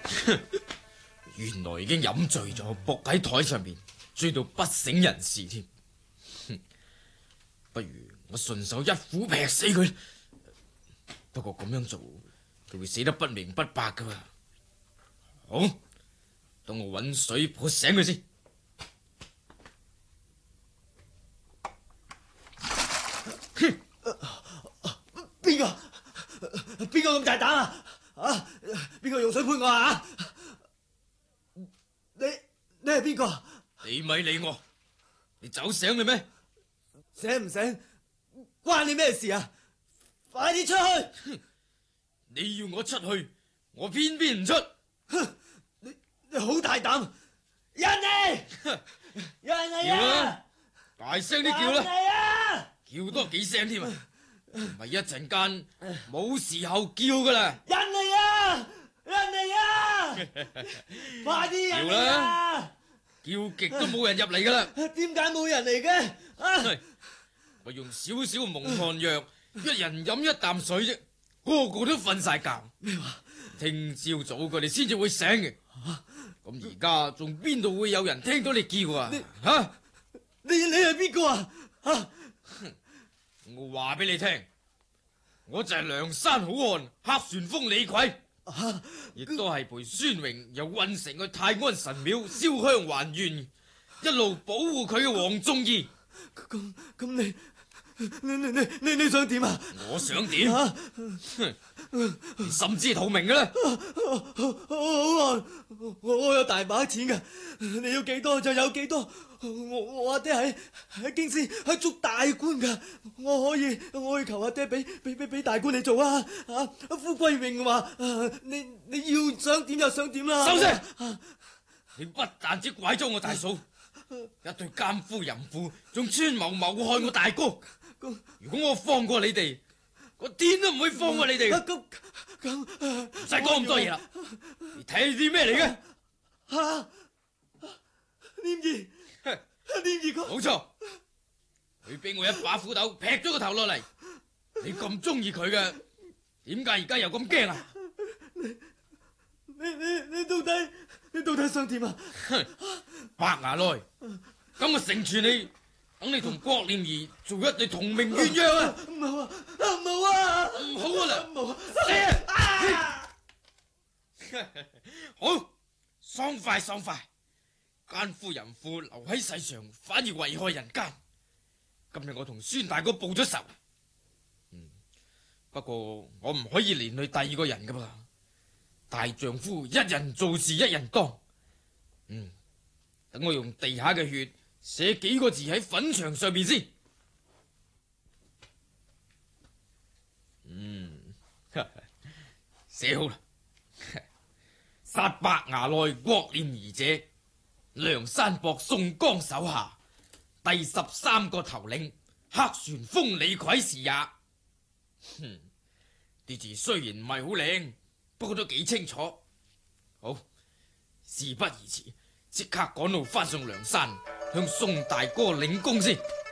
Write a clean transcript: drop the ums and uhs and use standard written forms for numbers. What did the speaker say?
原來已經飲醉咗，仆喺台上面，醉到不省人事添。不如我順手一斧劈死佢。不過咁樣做，佢會死得不明不白噶。好，等我揾水潑醒佢先。 邊個咁大膽啊？啊！邊個用水潑我啊？你係邊個？ 你咪理我，你走醒你咩？ 醒唔醒？關你咩事啊？快啲出去！ 你要我出去，我偏偏唔出。 你好大膽！人嚟！有人嚟啊！ 大聲啲叫啦！ 啊！ 叫多幾聲添啊！唔係一陣間冇時候叫噶啦！ 人嚟啊！人嚟啊！快啲人嚟啊！ 叫極都冇人入嚟噶啦！ 點解冇人嚟嘅？啊！ 我用少少蒙汗藥，一人飲一啖水啫，個個都瞓晒覺。 咩話？ 聽朝早佢哋先至會醒嘅。咁而家仲邊度會有人聽到你叫啊？吓！ 你係邊個啊？啊！ 我話俾你聽，我就係梁山好漢黑旋風李逵，亦都係陪孫榮由運城去泰安神廟燒香還願，一路保護佢嘅黃忠義。 咁你想點啊？ 我想點？你心知肚明嘅啦。 好啊，我有大把錢噶，你要幾多就有幾多。我阿爹喺京師係做大官噶，我可以求阿爹俾大官你做啊！富貴榮話你要想點就想點啦。 收聲！你不但止拐咗我大嫂，一對奸夫淫婦，仲串謀害我大哥。如果我放過你哋，我天都唔會放過你哋。唔使講咁多嘢啦，你睇係啲咩嚟嘅？ 吓，廉兒，廉兒哥， 冇錯，佢俾我一把斧頭劈咗個頭落嚟。你咁中意佢嘅，點解而家又咁驚啊？ 你到底想點啊？ 白牙內，咁我成全你，等你同郭念兒做一對同命鴛鴦啊！ 唔好啊！唔好啊！ 唔好啦！ 唔好啊！好，爽快爽快！奸夫淫婦留喺世上，反而危害人間。今日我同孫大哥報咗仇。不過我唔可以連累第二個人噶噃。大丈夫一人做事一人當。等我用地下嘅血寫幾個字喺粉牆上面先。寫好啦。殺白牙內郭念兒者，梁山泊宋江手下第13個頭領黑旋風李逵是也。啲字雖然唔係好靚，不過都幾清楚。好，事不宜遲，即刻趕路翻上梁山，向宋大哥領功先。